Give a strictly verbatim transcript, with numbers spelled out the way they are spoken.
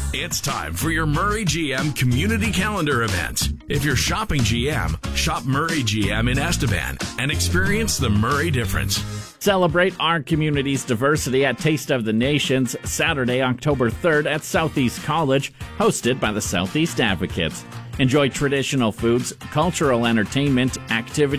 It's time for your Murray G M Community Calendar event. If you're shopping G M, shop Murray G M in Estevan and experience the Murray difference. Celebrate our community's diversity at Taste of the Nations, Saturday, October third at Southeast College, hosted by the Southeast Advocates. Enjoy traditional foods, cultural entertainment, activities,